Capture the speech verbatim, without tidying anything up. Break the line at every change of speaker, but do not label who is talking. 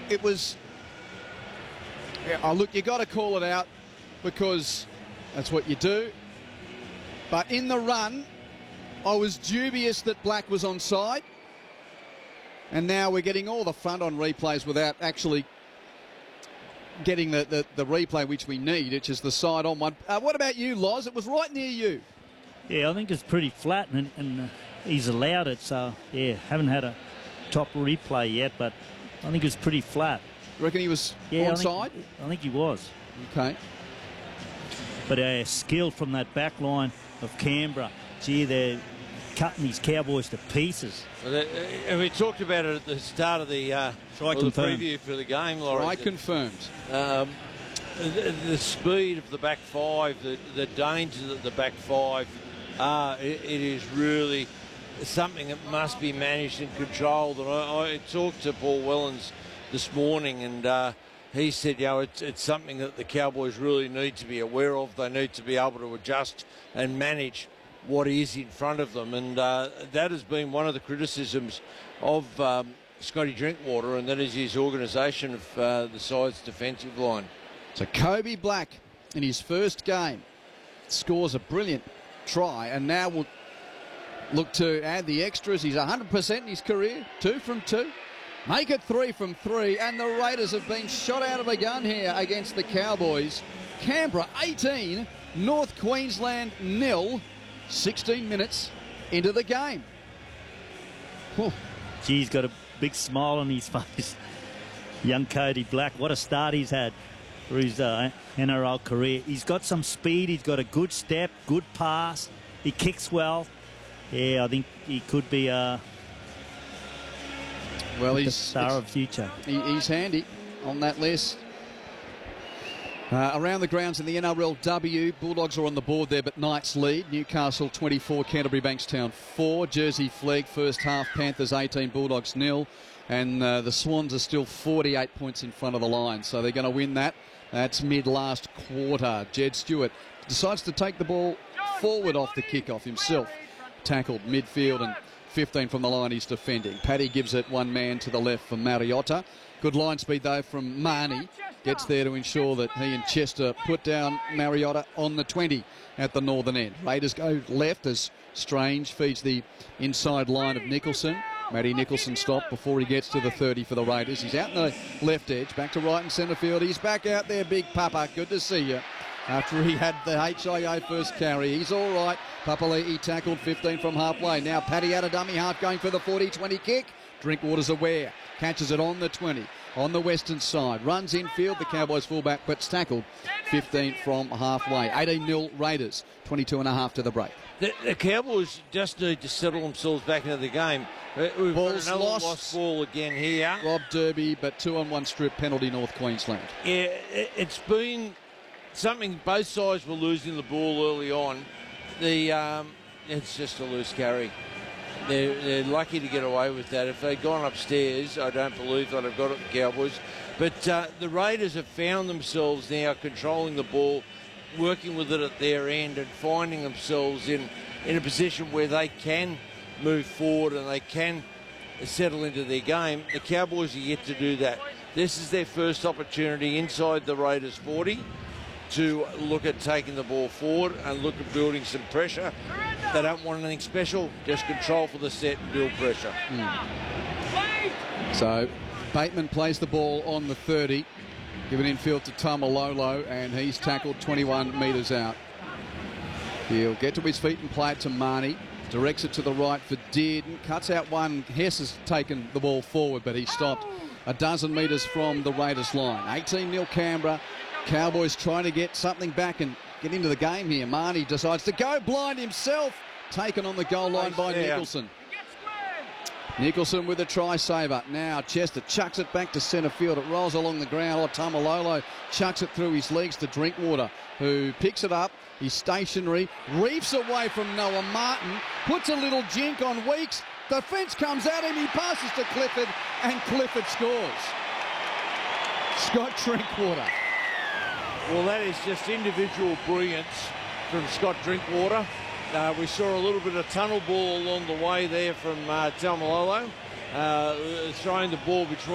it was... Yeah, oh, look, you got to call it out because that's what you do. But in the run, I was dubious that Black was onside. And now we're getting all the front on replays without actually getting the, the, the replay which we need, which is the side on one. Uh, what about you, Loz? It was right near you.
Yeah, I think it's pretty flat, and, and uh, he's allowed it. So, yeah, haven't had a top replay yet, but I think it's pretty flat.
You reckon he was
yeah,
onside?
I think, I think he was.
Okay.
But uh, skill from that back line of Canberra. Gee, they're cutting these Cowboys to pieces.
Well, that, uh, and we talked about it at the start of the, uh,
Try
well, the preview for the game, Laurie.
I confirmed.
Um, the, the speed of the back five, the, the danger that the back five are, it, it is really something that must be managed and controlled. And I, I talked to Paul Wellens this morning, and uh, he said, you know, it's, it's something that the Cowboys really need to be aware of. They need to be able to adjust and manage what is in front of them, and uh, that has been one of the criticisms of um, Scotty Drinkwater, and that is his organisation of uh, the side's defensive line.
So Kobe Black, in his first game, scores a brilliant try, and now we'll look to add the extras. He's one hundred percent in his career, two from two. Make it three from three, and the Raiders have been shot out of a gun here against the Cowboys. Canberra eighteen, North Queensland nil, sixteen minutes into the game. Whew.
Gee, he's got a big smile on his face. Young Cody Black, what a start he's had for his uh, N R L career. He's got some speed, he's got a good step, good pass, he kicks well. Yeah, I think he could be uh,
well,
the
he's
star of future.
He, he's handy on that list. Uh, around the grounds in the N R L W, Bulldogs are on the board there, but Knights lead. Newcastle twenty-four, Canterbury Bankstown four. Jersey Flegg first half, Panthers eighteen, Bulldogs nil. And uh, the Swans are still forty-eight points in front of the line, so they're going to win that. That's mid-last quarter. Jed Stewart decides to take the ball forward off the kickoff himself. Tackled midfield and fifteen from the line he's defending. Paddy gives it one man to the left for Mariota. Good line speed though from Marnie. Gets there to ensure that he and Chester put down Mariota on the twenty at the northern end. Raiders go left as Strange feeds the inside line of Nicholson. Matty Nicholson stopped before he gets to the thirty for the Raiders. He's out in the left edge, back to right in centre field. He's back out there, Big Papa. Good to see you. After he had the H I A first carry, he's all right. Papali'i tackled fifteen from halfway. Now Paddy out of dummy half going for the forty twenty kick. Drinkwater's aware. Catches it on the twenty. On the western side. Runs infield. The Cowboys fullback, but's tackled fifteen from halfway. eighteen nil Raiders. twenty-two and a half to the break.
The, the Cowboys just need to settle themselves back into the game. We've
Ball's
got another
lost.
lost ball again here.
Rob Derby, but two on one strip penalty North Queensland.
Yeah, it, it's been something both sides were losing the ball early on. The um, it's just a loose carry. They're, they're lucky to get away with that. If they'd gone upstairs, I don't believe they'd have got it, the Cowboys. But uh, the Raiders have found themselves now controlling the ball, working with it at their end and finding themselves in, in a position where they can move forward and they can settle into their game. The Cowboys are yet to do that. This is their first opportunity inside the Raiders forty to look at taking the ball forward and look at building some pressure. They don't want anything special, just control for the set and build pressure.
Mm. So Bateman plays the ball on the thirty, given infield to Tamalolo, and he's tackled twenty-one metres out. He'll get to his feet and play it to Marnie. Directs it to the right for Dearden. Cuts out one. Hess has taken the ball forward, but he stopped a dozen metres from the Raiders line. eighteen nil Canberra. Cowboys trying to get something back and get into the game here. Marnie decides to go blind himself. Taken on the goal line by Nicholson. Nicholson with a try saver. Now Chester chucks it back to centre field. It rolls along the ground. Oh, Tamalolo chucks it through his legs to Drinkwater, who picks it up. He's stationary. Reefs away from Noah Martin. Puts a little jink on Weeks. The fence comes at him. He passes to Clifford, and Clifford scores. Scott Drinkwater.
Well, that is just individual brilliance from Scott Drinkwater. Uh, we saw a little bit of tunnel ball along the way there from uh, Tamalolo, uh, throwing the ball between